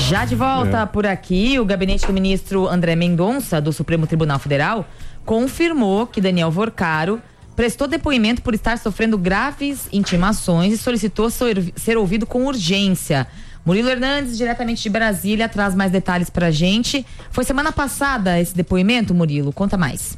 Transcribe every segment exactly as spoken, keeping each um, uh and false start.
Já de volta é. por aqui, o gabinete do ministro André Mendonça, do Supremo Tribunal Federal, confirmou que Daniel Vorcaro prestou depoimento por estar sofrendo graves intimações e solicitou ser ouvido com urgência. Murilo Hernandes, diretamente de Brasília, traz mais detalhes pra gente. Foi semana passada esse depoimento, Murilo? Conta mais.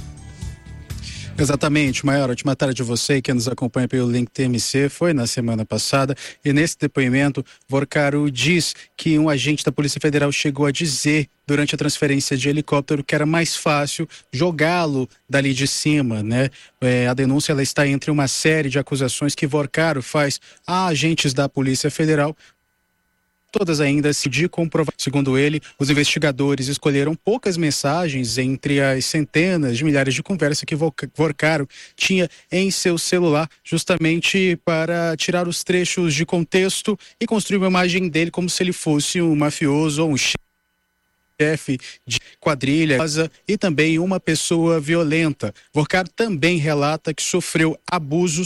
Exatamente, Maior, ótima tarde de você que nos acompanha pelo link T M C, foi na semana passada e nesse depoimento Vorcaro diz que um agente da Polícia Federal chegou a dizer durante a transferência de helicóptero que era mais fácil jogá-lo dali de cima, né? É, a denúncia ela está entre uma série de acusações que Vorcaro faz a agentes da Polícia Federal, todas ainda se de comprovar. Segundo ele, os investigadores escolheram poucas mensagens entre as centenas de milhares de conversas que Vorcaro tinha em seu celular, justamente para tirar os trechos de contexto e construir uma imagem dele como se ele fosse um mafioso ou um chefe de quadrilha e também uma pessoa violenta. Vorcaro também relata que sofreu abusos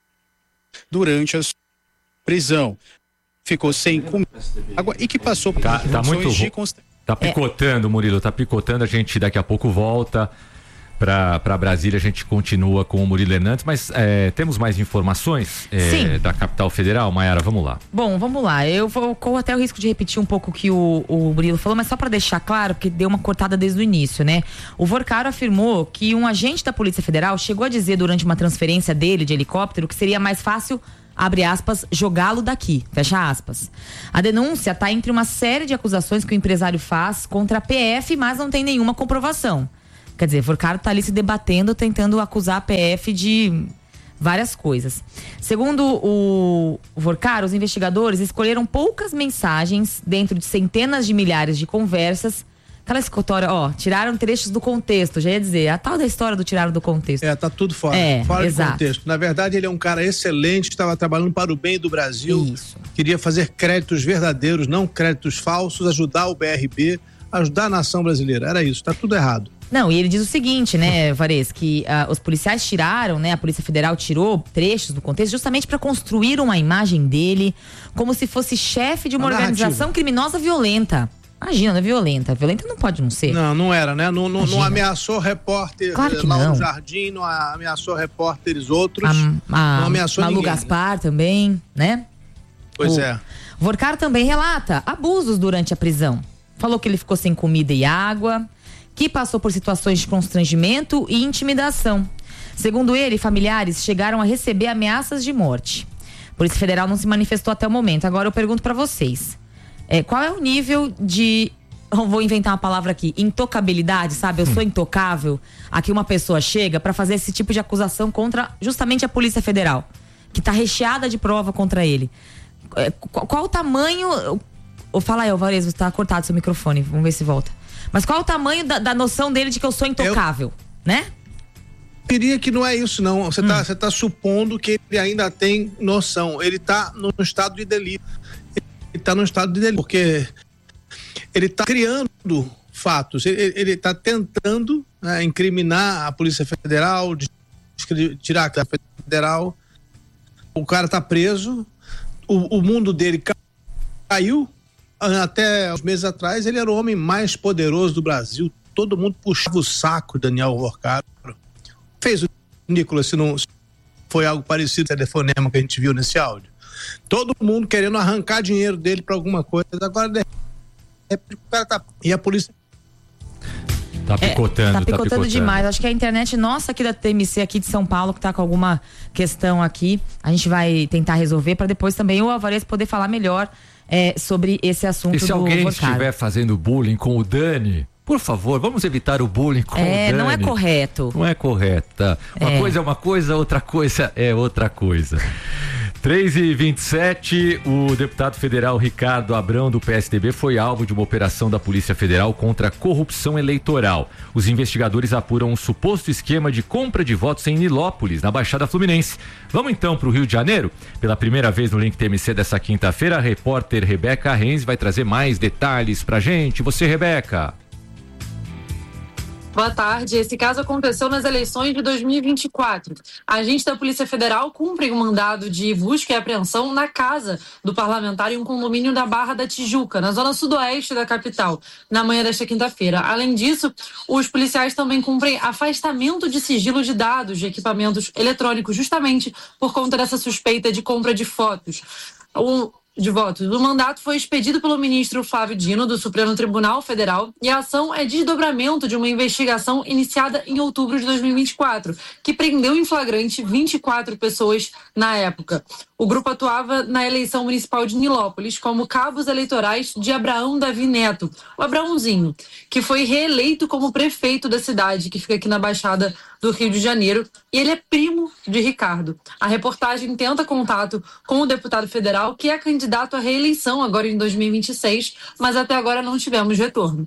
durante a sua prisão. Ficou sem comida e que passou por tá, tá muito de const... tá picotando, Murilo, tá picotando. A gente daqui a pouco volta para para Brasília, a gente continua com o Murilo Hernandes, mas é, temos mais informações é, da capital federal. Maiara, vamos lá. Bom, vamos lá. Eu vou corro até o risco de repetir um pouco o que o, o Murilo falou, mas só para deixar claro, porque deu uma cortada desde o início, né? O Vorcaro afirmou que um agente da Polícia Federal chegou a dizer durante uma transferência dele de helicóptero que seria mais fácil, abre aspas, jogá-lo daqui, fecha aspas. A denúncia está entre uma série de acusações que o empresário faz contra a P F, mas não tem nenhuma comprovação. Quer dizer, Vorcaro está ali se debatendo, tentando acusar a P F de várias coisas. Segundo o Vorcaro, os investigadores escolheram poucas mensagens dentro de centenas de milhares de conversas. Aquela escutória, ó, tiraram trechos do contexto, já ia dizer, a tal da história do tiraram do contexto. É, tá tudo fora, é, fora exato. de contexto. Na verdade, ele é um cara excelente, que estava trabalhando para o bem do Brasil. Isso. Queria fazer créditos verdadeiros, não créditos falsos, ajudar o B R B, ajudar a nação brasileira. Era isso, tá tudo errado. Não, e ele diz o seguinte, né, Vares, que uh, os policiais tiraram, né, a Polícia Federal tirou trechos do contexto justamente para construir uma imagem dele como se fosse chefe de uma, uma organização narrativa. Criminosa violenta. Imagina, não é violenta. Violenta não pode não ser. Não, não era, né? Não, não, não ameaçou repórter claro que lá não. no Jardim, não ameaçou repórteres outros. A, a, não ameaçou Malu ninguém. Gaspar também, né? Pois o é. Vorcaro também relata abusos durante a prisão. Falou que ele ficou sem comida e água, que passou por situações de constrangimento e intimidação. Segundo ele, familiares chegaram a receber ameaças de morte. A Polícia Federal não se manifestou até o momento. Agora eu pergunto pra vocês. É, qual é o nível de, vou inventar uma palavra aqui, intocabilidade, sabe? Eu sou intocável. Aqui uma pessoa chega pra fazer esse tipo de acusação contra justamente a Polícia Federal, que tá recheada de prova contra ele. É, qual, qual o tamanho... Ou fala aí, Alvarez, você tá cortado seu microfone, vamos ver se volta. Mas qual é o tamanho da, da noção dele de que eu sou intocável, eu... né? Eu diria que não é isso, não. Você, hum. tá, você tá supondo que ele ainda tem noção. Ele tá no estado de delírio. Ele está no estado de delírio, porque ele está criando fatos, ele está tentando, né, incriminar a Polícia Federal, tirar a Polícia Federal. O cara está preso, o, o mundo dele caiu. Até uns meses atrás, ele era o homem mais poderoso do Brasil. Todo mundo puxava o saco de Daniel Vorcaro. Fez o Nicolas, se não foi algo parecido com o telefonema que a gente viu nesse áudio. Todo mundo querendo arrancar dinheiro dele pra alguma coisa. Agora, de repente, o cara tá... E a polícia... Tá picotando, é, tá, picotando tá picotando demais. Acho que a internet nossa aqui da T M C, aqui de São Paulo, que tá com alguma questão aqui, a gente vai tentar resolver pra depois também o Alvarez poder falar melhor é, sobre esse assunto. E se do alguém Vorcaro estiver fazendo bullying com o Dani, por favor, vamos evitar o bullying com é, o Dani. Não é correto. Não é correta. Uma é. coisa é uma coisa, outra coisa é outra coisa. três e vinte e sete, o deputado federal Ricardo Abrão, do P S D B, foi alvo de uma operação da Polícia Federal contra a corrupção eleitoral. Os investigadores apuram um suposto esquema de compra de votos em Nilópolis, na Baixada Fluminense. Vamos então para o Rio de Janeiro? Pela primeira vez no Link T M C dessa quinta-feira, a repórter Rebeca Renz vai trazer mais detalhes pra gente. Você, Rebeca? Boa tarde. Esse caso aconteceu nas eleições de dois mil e vinte e quatro. Agentes da Polícia Federal cumprem um mandado de busca e apreensão na casa do parlamentar em um condomínio da Barra da Tijuca, na zona sudoeste da capital, na manhã desta quinta-feira. Além disso, os policiais também cumprem afastamento de sigilo de dados de equipamentos eletrônicos, justamente por conta dessa suspeita de compra de fotos. O de votos. O mandato foi expedido pelo ministro Flávio Dino, do Supremo Tribunal Federal, e a ação é desdobramento de uma investigação iniciada em outubro de dois mil e vinte e quatro, que prendeu em flagrante vinte e quatro pessoas na época. O grupo atuava na eleição municipal de Nilópolis como cabos eleitorais de Abraão Davi Neto, o Abraãozinho, que foi reeleito como prefeito da cidade, que fica aqui na Baixada do Rio de Janeiro, e ele é primo de Ricardo. A reportagem tenta contato com o deputado federal, que é candidato à reeleição agora em dois mil e vinte e seis, mas até agora não tivemos retorno.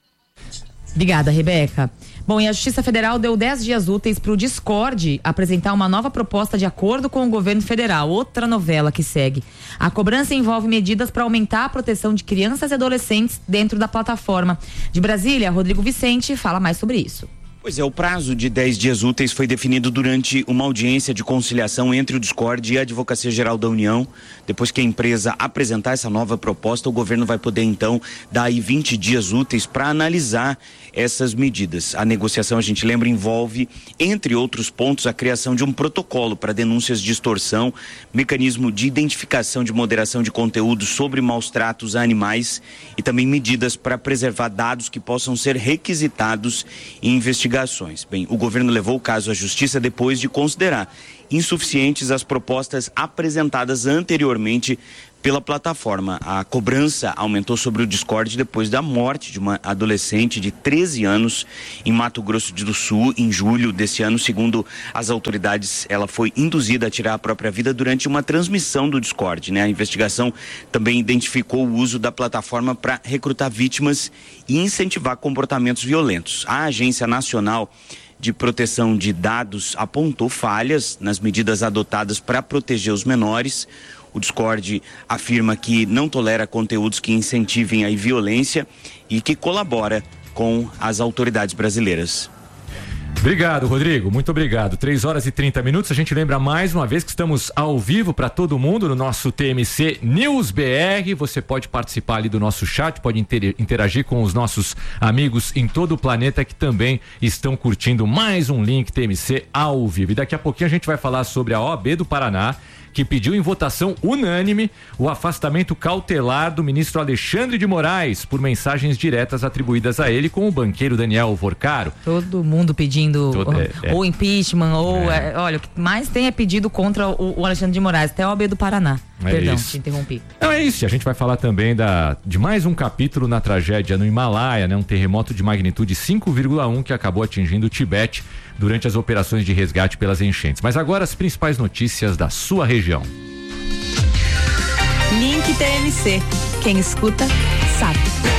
Obrigada, Rebeca. Bom, e a Justiça Federal deu dez dias úteis para o Discord apresentar uma nova proposta de acordo com o governo federal. Outra novela que segue. A cobrança envolve medidas para aumentar a proteção de crianças e adolescentes dentro da plataforma. De Brasília, Rodrigo Vicente fala mais sobre isso. Pois é, o prazo de dez dias úteis foi definido durante uma audiência de conciliação entre o Discord e a Advocacia Geral da União. Depois que a empresa apresentar essa nova proposta, o governo vai poder então dar aí vinte dias úteis para analisar essas medidas. A negociação, a gente lembra, envolve, entre outros pontos, a criação de um protocolo para denúncias de extorsão, mecanismo de identificação de moderação de conteúdo sobre maus tratos a animais e também medidas para preservar dados que possam ser requisitados em investigações. Bem, o governo levou o caso à justiça depois de considerar insuficientes as propostas apresentadas anteriormente pela plataforma. A cobrança aumentou sobre o Discord depois da morte de uma adolescente de treze anos em Mato Grosso do Sul, em julho desse ano. Segundo as autoridades, ela foi induzida a tirar a própria vida durante uma transmissão do Discord, né? A investigação também identificou o uso da plataforma para recrutar vítimas e incentivar comportamentos violentos. A Agência Nacional de Proteção de Dados apontou falhas nas medidas adotadas para proteger os menores. O Discord afirma que não tolera conteúdos que incentivem a violência e que colabora com as autoridades brasileiras. Obrigado, Rodrigo. Muito obrigado. três horas e trinta minutos. A gente lembra mais uma vez que estamos ao vivo para todo mundo no nosso T M C News B R. Você pode participar ali do nosso chat, pode interagir com os nossos amigos em todo o planeta que também estão curtindo mais um Link T M C ao vivo. E daqui a pouquinho a gente vai falar sobre a O A B do Paraná, que pediu em votação unânime o afastamento cautelar do ministro Alexandre de Moraes por mensagens diretas atribuídas a ele com o banqueiro Daniel Vorcaro. Todo mundo pedindo Todo, é, é. ou impeachment, ou É. é, olha, o que mais tem é pedido contra o, o Alexandre de Moraes, até a O A B do Paraná. É Perdão, isso. te interrompi. Então é isso, a gente vai falar também da, de mais um capítulo na tragédia no Himalaia, né? Um terremoto de magnitude cinco vírgula um que acabou atingindo o Tibete durante as operações de resgate pelas enchentes. Mas agora as principais notícias da sua região. Link T M C. Quem escuta, sabe.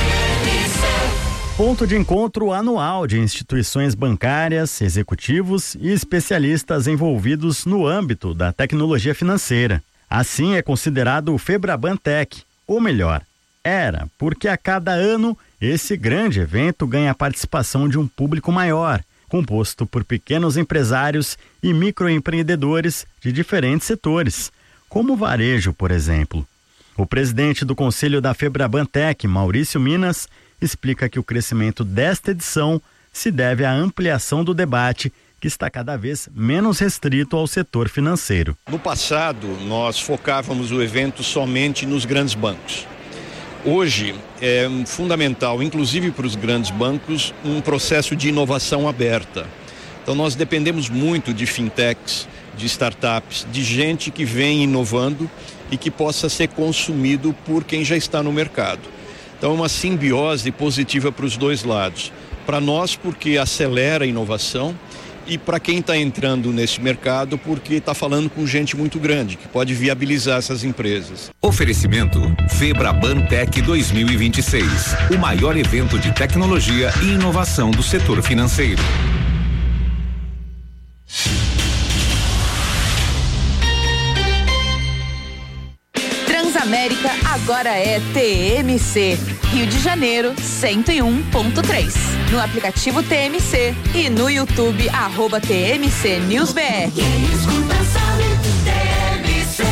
Ponto de encontro anual de instituições bancárias, executivos e especialistas envolvidos no âmbito da tecnologia financeira. Assim é considerado o Febraban Tech, ou melhor, era, porque a cada ano esse grande evento ganha a participação de um público maior, composto por pequenos empresários e microempreendedores de diferentes setores, como o varejo, por exemplo. O presidente do Conselho da Febraban Tech, Maurício Minas, explica que o crescimento desta edição se deve à ampliação do debate, que está cada vez menos restrito ao setor financeiro. No passado, nós focávamos o evento somente nos grandes bancos. Hoje é fundamental, inclusive para os grandes bancos, um processo de inovação aberta. Então nós dependemos muito de fintechs, de startups, de gente que vem inovando e que possa ser consumido por quem já está no mercado. Então é uma simbiose positiva para os dois lados. Para nós, porque acelera a inovação, e para quem está entrando nesse mercado, porque está falando com gente muito grande, que pode viabilizar essas empresas. Oferecimento Febraban Tech dois mil e vinte e seis, o maior evento de tecnologia e inovação do setor financeiro. Transamérica agora é T M C, Rio de Janeiro cento e um ponto três. No aplicativo T M C e no YouTube, arroba T M C News B R. Quem escuta sabe, T M C.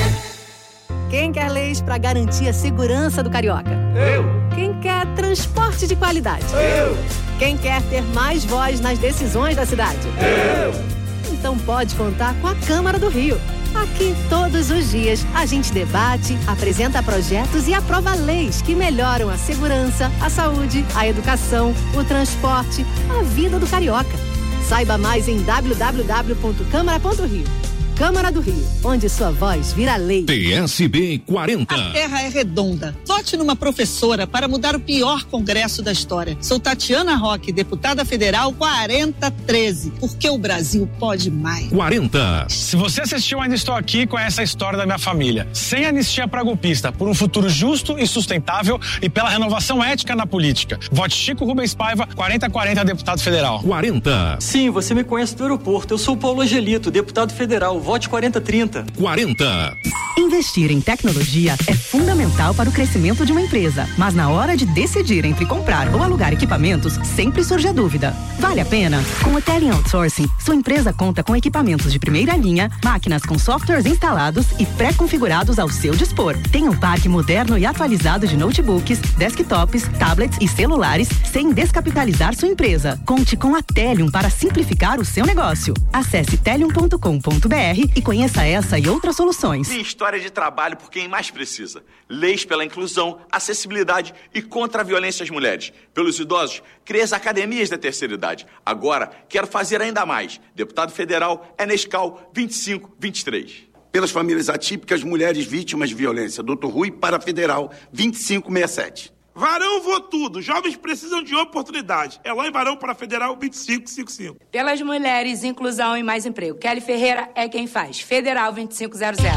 Quem quer leis para garantir a segurança do carioca? Eu. Quem quer transporte de qualidade? Eu. Quem quer ter mais voz nas decisões da cidade? Eu. Então pode contar com a Câmara do Rio. Aqui, todos os dias, a gente debate, apresenta projetos e aprova leis que melhoram a segurança, a saúde, a educação, o transporte, a vida do carioca. Saiba mais em w w w ponto câmara ponto rio. Câmara do Rio, onde sua voz vira lei. P S B quarenta. A terra é redonda. Vote numa professora para mudar o pior congresso da história. Sou Tatiana Roque, deputada federal quarenta treze. Porque o Brasil pode mais. quarenta. Se você assistiu Ainda Estou Aqui, conhece a história da minha família. Sem anistia para golpista, por um futuro justo e sustentável e pela renovação ética na política. Vote Chico Rubens Paiva, quarenta quarenta, deputado federal. quarenta. Sim, você me conhece do aeroporto. Eu sou Paulo Angelito, deputado federal. Vote quarenta trinta. quarenta. Investir em tecnologia é fundamental para o crescimento de uma empresa, mas na hora de decidir entre comprar ou alugar equipamentos, sempre surge a dúvida. Vale a pena? Com o Tele Outsourcing, sua empresa conta com equipamentos de primeira linha, máquinas com softwares instalados e pré-configurados ao seu dispor. Tem um parque moderno e atualizado de notebooks, desktops, tablets e celulares, sem descapitalizar sua empresa. Conte com a Telium para simplificar o seu negócio. Acesse telium ponto com ponto b r e conheça essa e outras soluções. Minha história de trabalho por quem mais precisa. Leis pela inclusão, acessibilidade e contra a violência às mulheres. Pelos idosos, criei as academias da terceira idade. Agora, quero fazer ainda mais. Deputado federal é Nescau vinte e cinco vinte e três. Pelas famílias atípicas, mulheres vítimas de violência. doutor Rui para Federal vinte e cinco sessenta e sete. Varão vou tudo, jovens precisam de oportunidade. É lá em Varão para Federal vinte e cinco cinquenta e cinco. Pelas mulheres, inclusão e mais emprego. Kelly Ferreira é quem faz. Federal vinte e cinco zero zero.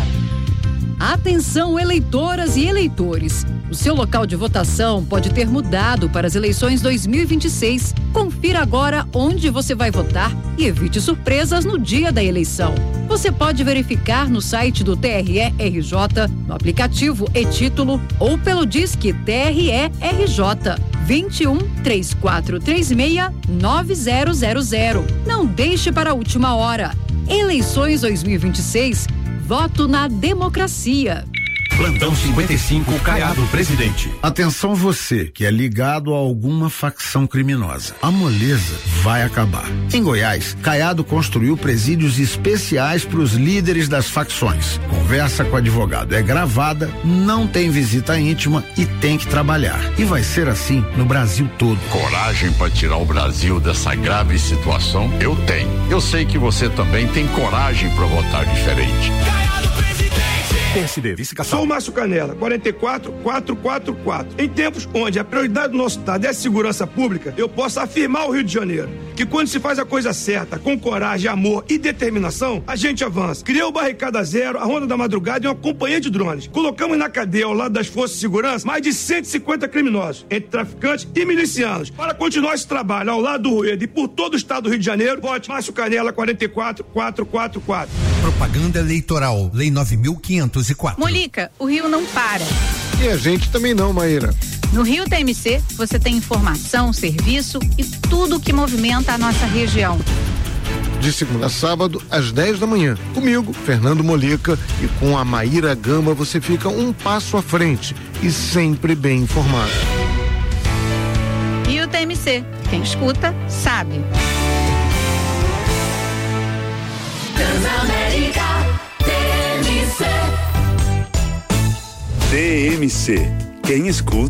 Atenção, eleitoras e eleitores. O seu local de votação pode ter mudado para as eleições dois mil e vinte e seis. Confira agora onde você vai votar e evite surpresas no dia da eleição. Você pode verificar no site do T R E R J, no aplicativo e-Título ou pelo Disque T R E R J vinte e um, três quatro três seis, nove zero zero zero. Não deixe para a última hora. Eleições dois mil e vinte e seis. Voto na democracia. Plantão cinquenta e cinco, Caiado, presidente. Atenção você que é ligado a alguma facção criminosa. A moleza vai acabar. Em Goiás, Caiado construiu presídios especiais para os líderes das facções. Conversa com o advogado é gravada, não tem visita íntima e tem que trabalhar. E vai ser assim no Brasil todo. Coragem para tirar o Brasil dessa grave situação? Eu tenho. Eu sei que você também tem coragem para votar diferente. P S D, vice-capital. Sou o Márcio Canela, quarenta e quatro, quatrocentos e quarenta e quatro. Em tempos onde a prioridade do nosso estado é a segurança pública, eu posso afirmar ao Rio de Janeiro que quando se faz a coisa certa, com coragem, amor e determinação, a gente avança. Criou o Barricada Zero, a Ronda da Madrugada e uma companhia de drones. Colocamos na cadeia, ao lado das forças de segurança, mais de cento e cinquenta criminosos, entre traficantes e milicianos. Para continuar esse trabalho ao lado do Rueda e por todo o estado do Rio de Janeiro, vote Márcio Canela, quarenta e quatro, quatrocentos e quarenta e quatro. Propaganda eleitoral, Lei nove mil quinhentos e quatro. Molica, o Rio não para. E a gente também não, Maíra. No Rio T M C, você tem informação, serviço e tudo que movimenta a nossa região. De segunda a sábado, às dez da manhã. Comigo, Fernando Molica, e com a Maíra Gama você fica um passo à frente e sempre bem informado. Rio T M C, quem escuta, sabe. Transamérica, T M C. T M C, quem escuta